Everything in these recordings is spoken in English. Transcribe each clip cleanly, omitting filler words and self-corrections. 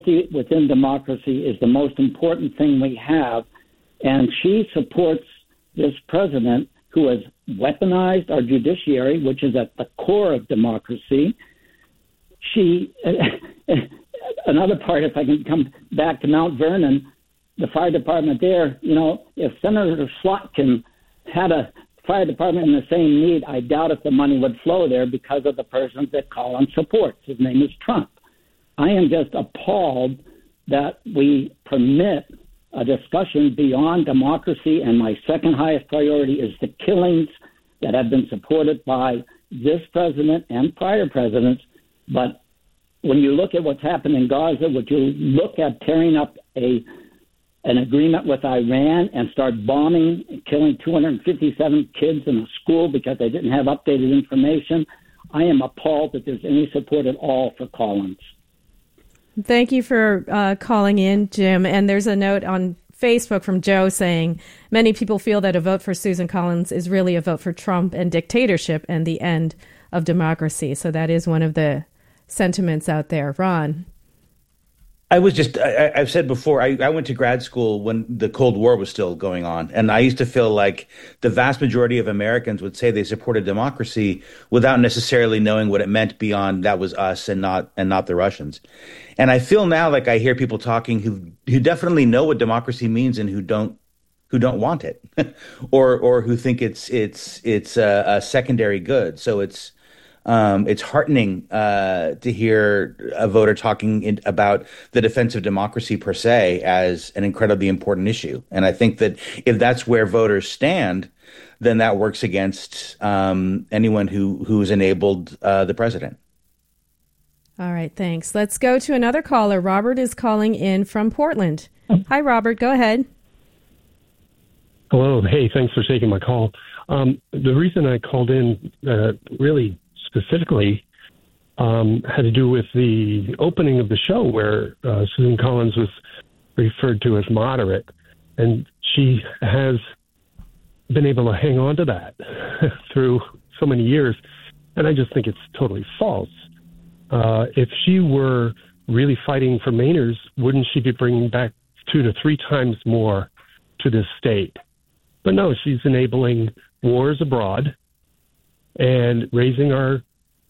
within democracy is the most important thing we have. And she supports this president who has weaponized our judiciary, which is at the core of democracy. Another part, if I can come back to Mount Vernon, the fire department there, if Senator Slotkin had a fire department in the same need, I doubt if the money would flow there because of the person that Collins supports. His name is Trump. I am just appalled that we permit a discussion beyond democracy, and my second highest priority is the killings that have been supported by this president and prior presidents. But when you look at what's happened in Gaza, would you look at tearing up an agreement with Iran and start bombing and killing 257 kids in a school because they didn't have updated information? I am appalled that there's any support at all for Collins. Thank you for calling in, Jim. And there's a note on Facebook from Joe saying, many people feel that a vote for Susan Collins is really a vote for Trump and dictatorship and the end of democracy. So that is one of the sentiments out there. Ron? I've said before, I went to grad school when the Cold War was still going on. And I used to feel like the vast majority of Americans would say they supported democracy without necessarily knowing what it meant beyond that was us and not the Russians. And I feel now like I hear people talking who definitely know what democracy means and who don't want it or who think it's a secondary good. So it's heartening to hear a voter talking about the defense of democracy per se as an incredibly important issue. And I think that if that's where voters stand, then that works against anyone who's enabled the president. All right, thanks. Let's go to another caller. Robert is calling in from Portland. Hi, Robert. Go ahead. Hello. Hey, thanks for taking my call. The reason I called in really specifically had to do with the opening of the show where Susan Collins was referred to as moderate. And she has been able to hang on to that through so many years. And I just think it's totally false. If she were really fighting for Mainers, wouldn't she be bringing back 2 to 3 times more to this state? But no, she's enabling wars abroad and raising our,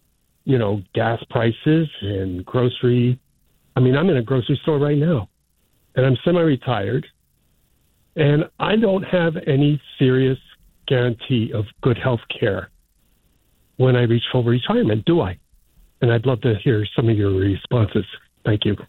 gas prices and grocery. I mean, I'm in a grocery store right now, and I'm semi-retired, and I don't have any serious guarantee of good health care when I reach full retirement, do I? And I'd love to hear some of your responses. Thank you.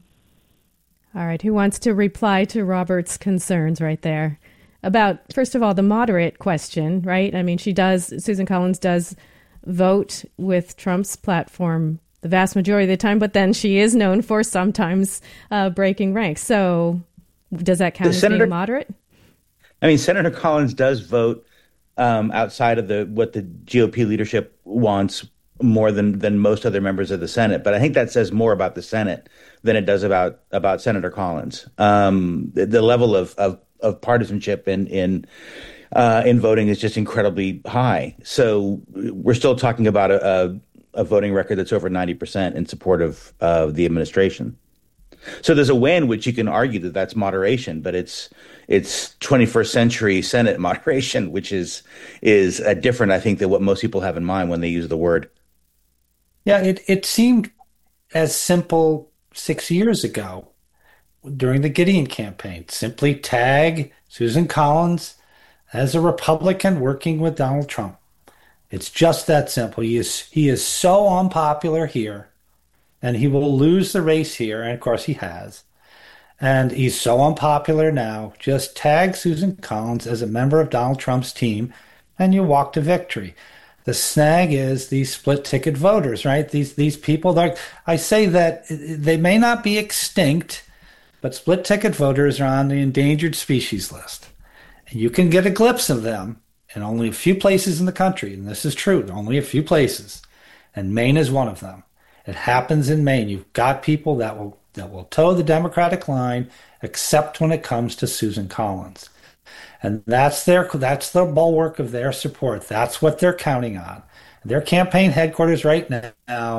All right. Who wants to reply to Robert's concerns right there about, first of all, the moderate question, right? I mean, Susan Collins does vote with Trump's platform the vast majority of the time, but then she is known for sometimes breaking ranks. So does that count as being moderate? I mean, Senator Collins does vote outside of what the GOP leadership wants more than most other members of the Senate. But I think that says more about the Senate than it does about Senator Collins. The level of partisanship in voting is just incredibly high. So we're still talking about a voting record that's over 90% in support of the administration. So there's a way in which you can argue that that's moderation, but it's 21st century Senate moderation, which is different, I think, than what most people have in mind when they use the word. Yeah, it seemed as simple 6 years ago during the Gideon campaign. Simply tag Susan Collins as a Republican working with Donald Trump. It's just that simple. He is so unpopular here, and he will lose the race here, and of course he has. And he's so unpopular now. Just tag Susan Collins as a member of Donald Trump's team, and you walk to victory. The snag is these split-ticket voters, right? These people, I say that they may not be extinct, but split-ticket voters are on the endangered species list. And you can get a glimpse of them in only a few places in the country, and this is true, only a few places. And Maine is one of them. It happens in Maine. You've got people that will toe the Democratic line, except when it comes to Susan Collins. And that's the bulwark of their support. That's what they're counting on. Their campaign headquarters right now,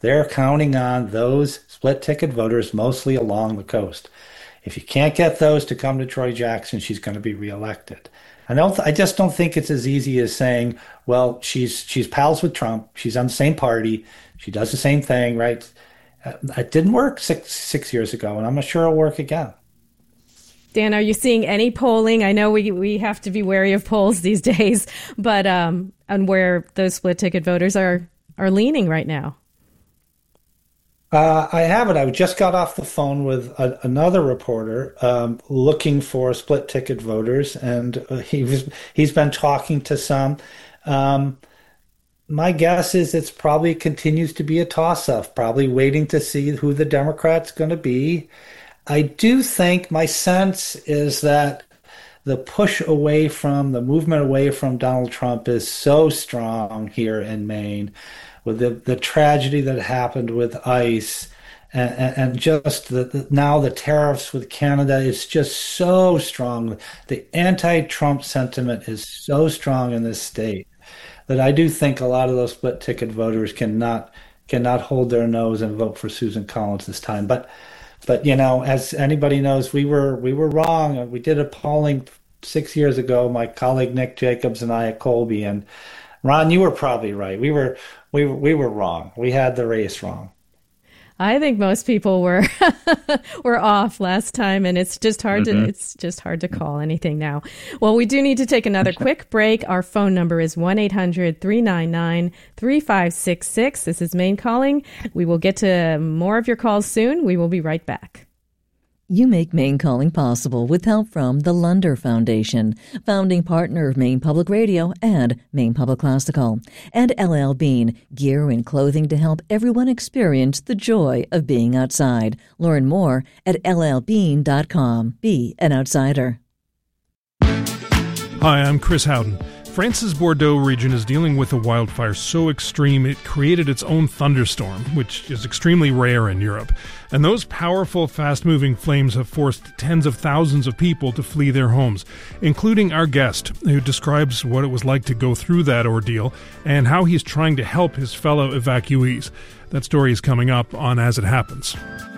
They're counting on those split ticket voters mostly along the coast. If you can't get those to come to Troy Jackson, she's going to be reelected. I just don't think it's as easy as saying, well, she's pals with Trump. She's on the same party. She does the same thing, right? It didn't work six years ago, and I'm not sure it'll work again. Dan, are you seeing any polling? I know we have to be wary of polls these days, but on where those split ticket voters are leaning right now. I haven't. I just got off the phone with another reporter looking for split ticket voters, and he's been talking to some. My guess is it's probably continues to be a toss-up, probably waiting to see who the Democrat's going to be. I do think my sense is that the movement away from Donald Trump is so strong here in Maine with the tragedy that happened with ICE and just now the tariffs with Canada is just so strong. The anti-Trump sentiment is so strong in this state that I do think a lot of those split ticket voters cannot hold their nose and vote for Susan Collins this time. But as anybody knows, we were wrong. We did a polling 6 years ago, my colleague Nick Jacobs and I at Colby, and Ron, you were probably right. We were wrong. We had the race wrong. I think most people were were off last time, and it's just hard to call anything now. Well, we do need to take another quick break. Our phone number is 1-800-399-3566. This is Maine Calling. We will get to more of your calls soon. We will be right back. You make Maine Calling possible with help from the Lunder Foundation, founding partner of Maine Public Radio and Maine Public Classical, and LL Bean, gear and clothing to help everyone experience the joy of being outside. Learn more at llbean.com. Be an outsider. Hi, I'm Chris Howden. France's Bordeaux region is dealing with a wildfire so extreme it created its own thunderstorm, which is extremely rare in Europe. And those powerful, fast-moving flames have forced tens of thousands of people to flee their homes, including our guest, who describes what it was like to go through that ordeal and how he's trying to help his fellow evacuees. That story is coming up on As It Happens.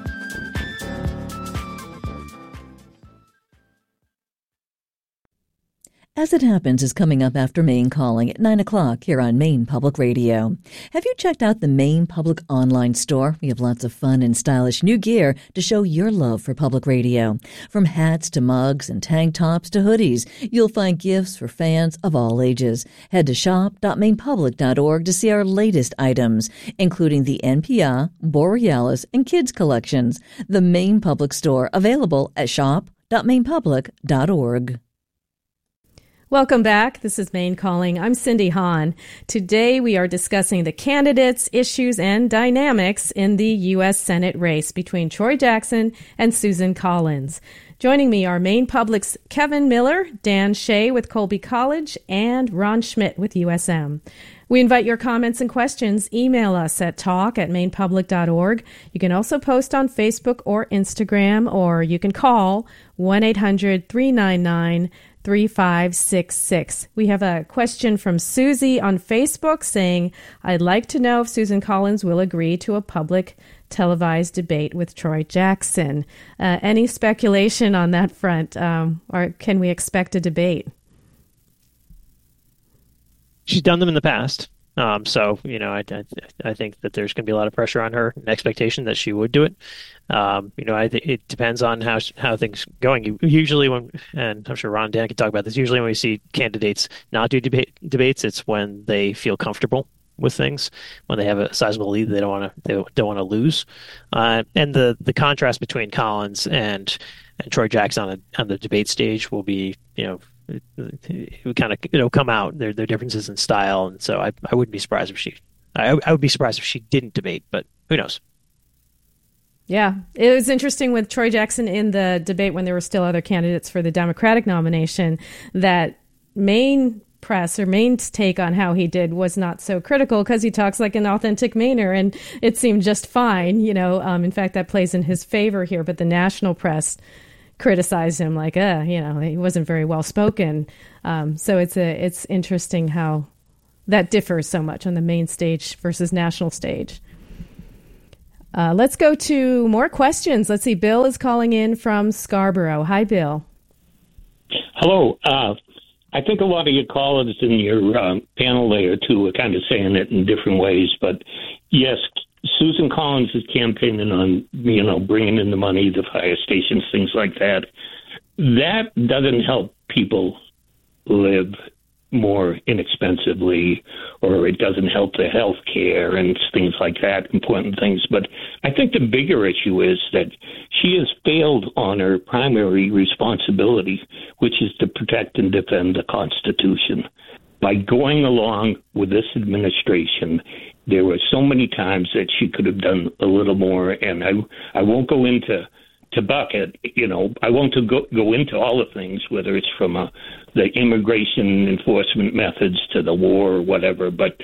As It Happens is coming up after Maine Calling at 9 o'clock here on Maine Public Radio. Have you checked out the Maine Public online store? We have lots of fun and stylish new gear to show your love for public radio. From hats to mugs and tank tops to hoodies, you'll find gifts for fans of all ages. Head to shop.mainepublic.org to see our latest items, including the NPR, Borealis, and Kids collections. The Maine Public Store, available at shop.mainepublic.org. Welcome back. This is Maine Calling. I'm Cindy Hahn. Today we are discussing the candidates, issues, and dynamics in the U.S. Senate race between Troy Jackson and Susan Collins. Joining me are Maine Public's Kevin Miller, Dan Shea with Colby College, and Ron Schmidt with USM. We invite your comments and questions. Email us at talk@mainepublic.org. You can also post on Facebook or Instagram, or you can call 1-800-399-3566. We have a question from Susie on Facebook saying, I'd like to know if Susan Collins will agree to a public televised debate with Troy Jackson. Any speculation on that front, or can we expect a debate? She's done them in the past. So, I think that there's going to be a lot of pressure on her and expectation that she would do it. I think it depends on how things going. Usually and I'm sure Ron and Dan can talk about this, usually when we see candidates not do debates, it's when they feel comfortable with things, when they have a sizable lead they don't want to lose. And the contrast between Collins and Troy Jackson on the debate stage will be, it would kind of come out their differences in style, and so I wouldn't be surprised if I would be surprised if she didn't debate, but who knows? Yeah, it was interesting with Troy Jackson in the debate when there were still other candidates for the Democratic nomination that Maine press or Maine's take on how he did was not so critical because he talks like an authentic Mainer, and it seemed just fine. In fact, that plays in his favor here, but the national press criticized him like, he wasn't very well spoken. So it's interesting how that differs so much on the main stage versus national stage. Let's go to more questions. Let's see. Bill is calling in from Scarborough. Hi, Bill. Hello. I think a lot of your callers in your panel there, too, are kind of saying it in different ways. But, yes, Susan Collins is campaigning on, bringing in the money, the fire stations, things like that. That doesn't help people live more inexpensively, or it doesn't help the health care and things like that, important things. But I think the bigger issue is that she has failed on her primary responsibility, which is to protect and defend the Constitution. By going along with this administration, there were so many times that she could have done a little more, and I won't go into bucket, I won't go into all the things, whether it's from the immigration enforcement methods to the war or whatever. But,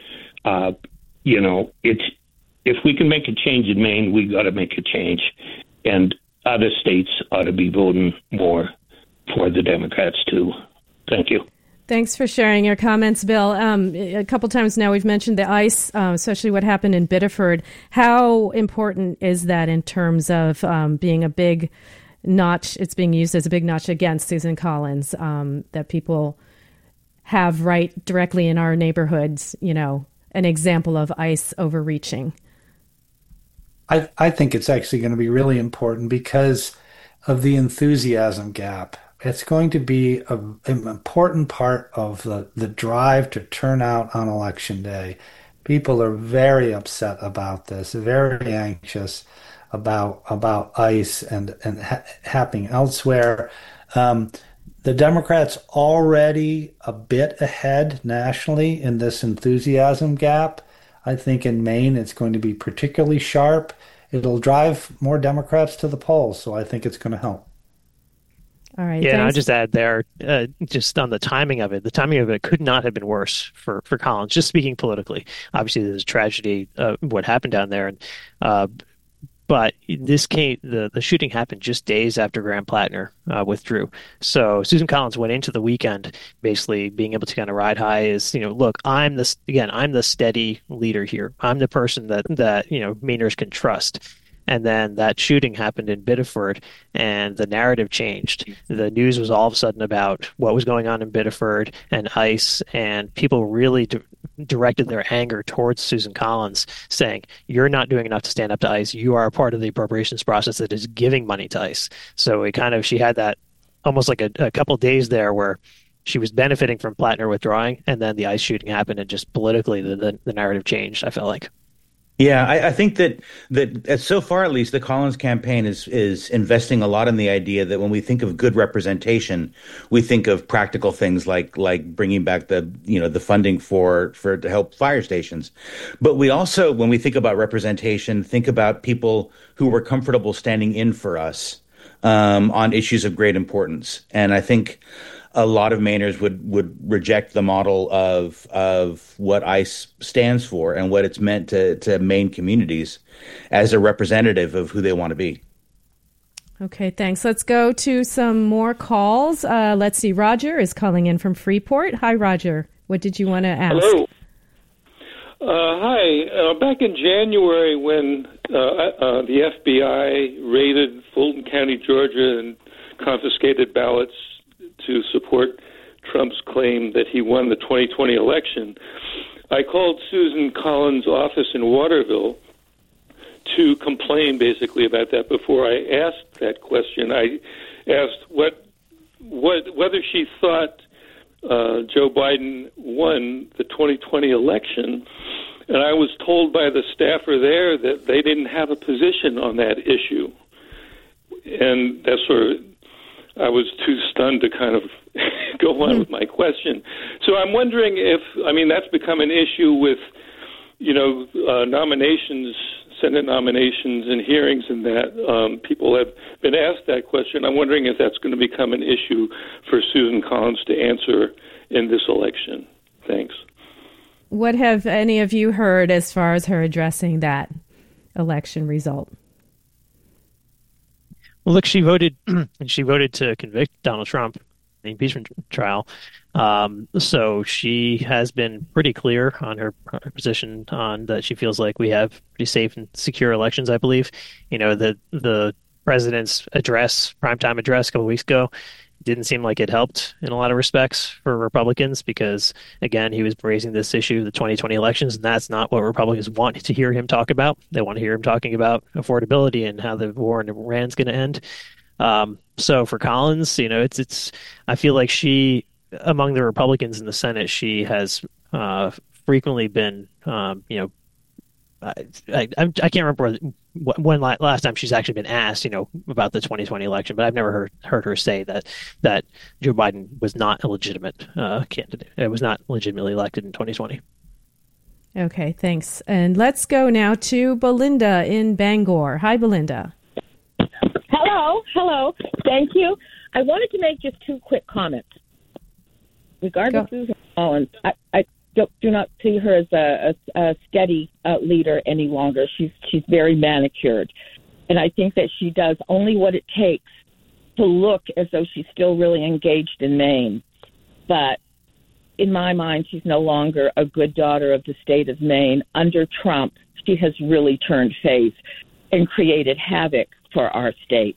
it's if we can make a change in Maine, we got to make a change. And other states ought to be voting more for the Democrats, too. Thank you. Thanks for sharing your comments, Bill. A couple times now we've mentioned the ice, especially what happened in Biddeford. How important is that in terms of being a big notch? It's being used as a big notch against Susan Collins, that people have right directly in our neighborhoods, an example of ICE overreaching. I think it's actually going to be really important because of the enthusiasm gap. It's going to be an important part of the drive to turn out on Election Day. People are very upset about this, very anxious about ICE and happening elsewhere. The Democrats already a bit ahead nationally in this enthusiasm gap. I think in Maine it's going to be particularly sharp. It'll drive more Democrats to the polls, so I think it's going to help. All right. Yeah, and I'll just add there, just on the timing of it could not have been worse for Collins, just speaking politically. Obviously, there's a tragedy, what happened down there. But this the shooting happened just days after Graham Plattner withdrew. So Susan Collins went into the weekend basically being able to kind of ride high as, look, I'm the steady leader here. I'm the person that Mainers can trust. And then that shooting happened in Biddeford, and the narrative changed. The news was all of a sudden about what was going on in Biddeford and ICE, and people really directed their anger towards Susan Collins, saying, you're not doing enough to stand up to ICE. You are a part of the appropriations process that is giving money to ICE. So she had that almost like a couple of days there where she was benefiting from Plattner withdrawing, and then the ICE shooting happened, and just politically the narrative changed, I felt like. Yeah, I think that so far at least the Collins campaign is investing a lot in the idea that when we think of good representation, we think of practical things like bringing back the funding for to help fire stations. But we also, when we think about representation, think about people who were comfortable standing in for us on issues of great importance. And I think a lot of Mainers would reject the model of what ICE stands for and what it's meant to Maine communities as a representative of who they want to be. Okay, thanks. Let's go to some more calls. Let's see. Roger is calling in from Freeport. Hi, Roger. What did you want to ask? Hello. Hi. Back in January when the FBI raided Fulton County, Georgia, and confiscated ballots to support Trump's claim that he won the 2020 election, I called Susan Collins' office in Waterville to complain basically about that. Before I asked that question, I asked whether she thought Joe Biden won the 2020 election, and I was told by the staffer there that they didn't have a position on that issue. And that's I was too stunned to kind of go on with my question. So I'm wondering if, that's become an issue with, nominations, Senate nominations and hearings and that. People have been asked that question. I'm wondering if that's going to become an issue for Susan Collins to answer in this election. Thanks. What have any of you heard as far as her addressing that election result? Well, look, she voted to convict Donald Trump. the impeachment trial. So she has been pretty clear on her position on that she feels like we have pretty safe and secure elections, I believe. The president's primetime address a couple weeks ago didn't seem like it helped in a lot of respects for Republicans because, again, he was raising this issue, the 2020 elections, and that's not what Republicans want to hear him talk about. They want to hear him talking about affordability and how the war in Iran's going to end. So for Collins, it's I feel like she, among the Republicans in the Senate, she has frequently been, I can't remember when last time she's actually been asked, about the 2020 election, but I've never heard her say that Joe Biden was not a legitimate candidate. It was not legitimately elected in 2020. Okay, thanks. And let's go now to Belinda in Bangor. Hi, Belinda. Hello. Thank you. I wanted to make just two quick comments. Regarding Susan Collins, I do not see her as a steady leader any longer. She's very manicured. And I think that she does only what it takes to look as though she's still really engaged in Maine. But in my mind, she's no longer a good daughter of the state of Maine. Under Trump, she has really turned face and created havoc for our state.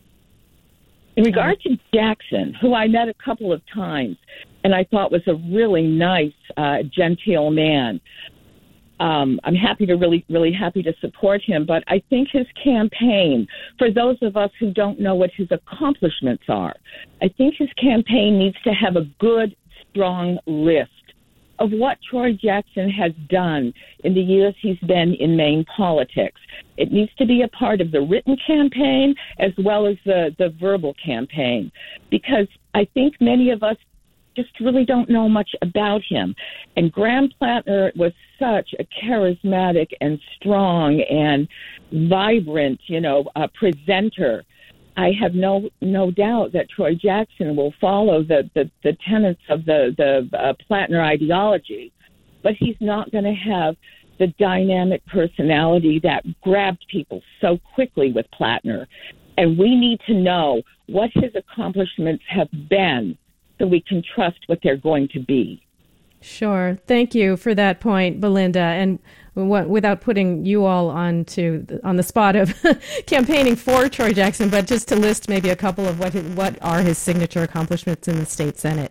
In regard to Jackson, who I met a couple of times and I thought was a really nice, genteel man, I'm really happy to support him. But I think his campaign, for those of us who don't know what his accomplishments are, I think his campaign needs to have a good, strong list of what Troy Jackson has done in the years he's been in Maine politics. It needs to be a part of the written campaign as well as the verbal campaign, because I think many of us just really don't know much about him. And Graham Plattner was such a charismatic and strong and vibrant, presenter. I have no doubt that Troy Jackson will follow the tenets of the Plattner ideology, but he's not going to have the dynamic personality that grabbed people so quickly with Plattner. And we need to know what his accomplishments have been so we can trust what they're going to be. Sure. Thank you for that point, Belinda. And without putting you all on the spot of campaigning for Troy Jackson, but just to list maybe a couple of what are his signature accomplishments in the state Senate.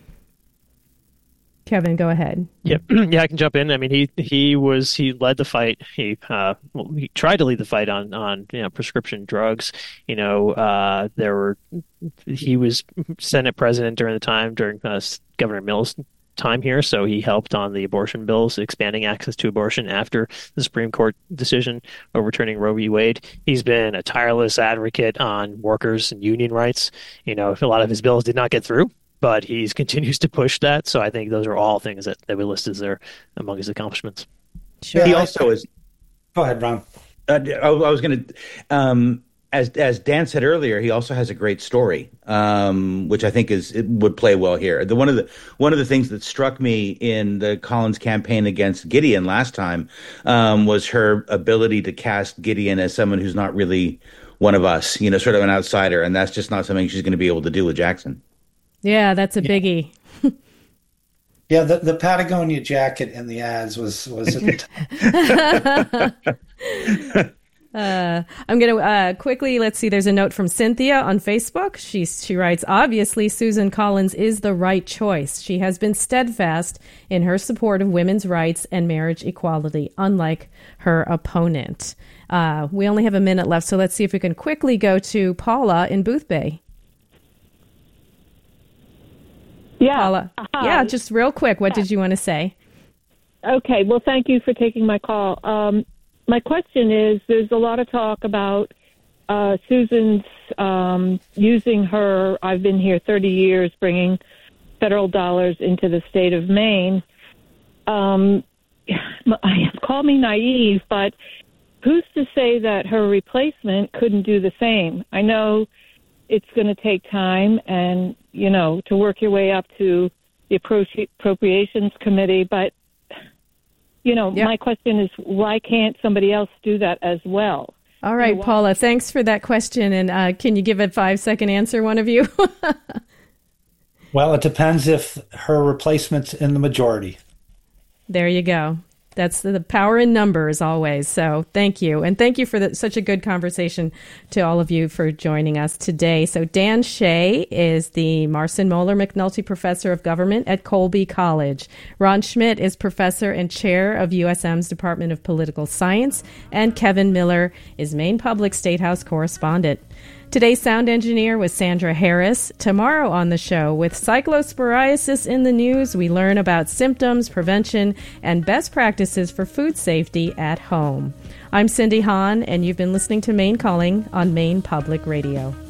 Kevin, go ahead. Yep. Yeah, I can jump in. I mean, he led the fight. He tried to lead the fight on prescription drugs. He was Senate president during Governor Mills' time here, so he helped on the abortion bills, expanding access to abortion after the Supreme Court decision overturning Roe v. Wade. He's been a tireless advocate on workers and union rights. A lot of his bills did not get through, but he continues to push that. So I think those are all things that we list as there among his accomplishments. Sure. He also is. Go ahead, Ron. I was going to. As Dan said earlier, he also has a great story, which I think would play well here. One of the things that struck me in the Collins campaign against Gideon last time was her ability to cast Gideon as someone who's not really one of us, sort of an outsider, and that's just not something she's going to be able to do with Jackson. Yeah, that's a biggie. Yeah, the Patagonia jacket in the ads was I'm going to quickly, let's see, there's a note from Cynthia on Facebook. She writes, obviously, Susan Collins is the right choice. She has been steadfast in her support of women's rights and marriage equality, unlike her opponent. We only have a minute left, so let's see if we can quickly go to Paula in Boothbay. Yeah. Paula. Yeah, just real quick, what did you want to say? Okay, well, thank you for taking my call. My question is, there's a lot of talk about Susan's using her, I've been here 30 years, bringing federal dollars into the state of Maine. Call me naive, but who's to say that her replacement couldn't do the same? I know it's going to take time and, to work your way up to the Appropriations Committee, but my question is, why can't somebody else do that as well? All right, Paula, thanks for that question. And can you give a 5-second answer, one of you? Well, it depends if her replacement's in the majority. There you go. That's the power in numbers always. So thank you. And thank you for such a good conversation to all of you for joining us today. So Dan Shea is the Marson Moeller McNulty Professor of Government at Colby College. Ron Schmidt is Professor and Chair of USM's Department of Political Science. And Kevin Miller is Maine Public State House Correspondent. Today's sound engineer was Sandra Harris. Tomorrow on the show, with cyclosporiasis in the news, we learn about symptoms, prevention, and best practices for food safety at home. I'm Cindy Hahn, and you've been listening to Maine Calling on Maine Public Radio.